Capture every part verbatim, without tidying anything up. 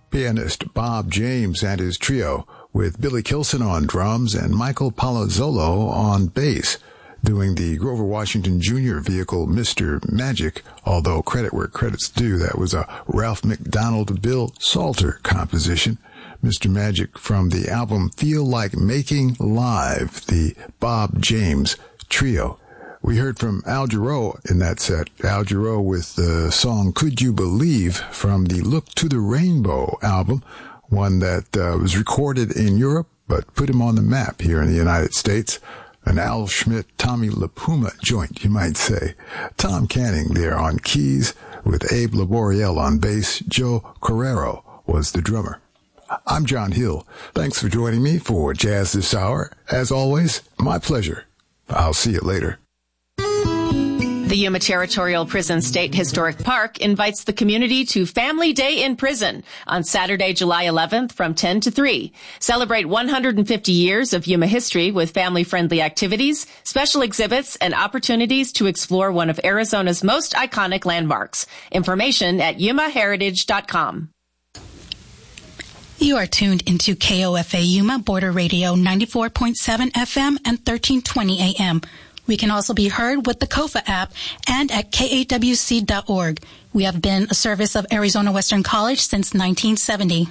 Pianist Bob James and his trio, with Billy Kilson on drums and Michael Palazzolo on bass, doing the Grover Washington Junior vehicle Mister Magic, although credit where credit's due, that was a Ralph McDonald Bill Salter composition. Mister Magic from the album Feel Like Making Live, the Bob James Trio. We heard from Al Jarreau in that set. Al Jarreau with the song Could You Believe from the Look to the Rainbow album, one that uh, was recorded in Europe but put him on the map here in the United States. An Al Schmidt, Tommy LaPuma joint, you might say. Tom Canning there on keys with Abe Laboriel on bass. Joe Carrero was the drummer. I'm John Hill. Thanks for joining me for Jazz This Hour. As always, my pleasure. I'll see you later. The Yuma Territorial Prison State Historic Park invites the community to Family Day in Prison on Saturday, July eleventh from ten to three. Celebrate one hundred fifty years of Yuma history with family-friendly activities, special exhibits, and opportunities to explore one of Arizona's most iconic landmarks. Information at yuma heritage dot com. You are tuned into K O F A Yuma Border Radio ninety-four point seven F M and thirteen twenty A M. We can also be heard with the Kofa app and at K A W C dot org. We have been a service of Arizona Western College since nineteen seventy.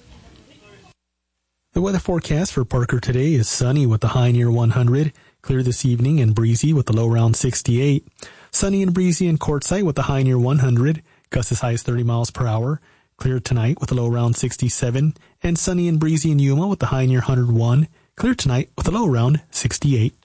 The weather forecast for Parker today is sunny with the high near one hundred, clear this evening and breezy with the low around sixty-eight. Sunny and breezy in Quartzsite with the high near one hundred, gusts as high as thirty miles per hour. Clear tonight with a low around sixty-seven, and sunny and breezy in Yuma with the high near one hundred one. Clear tonight with a low around sixty-eight.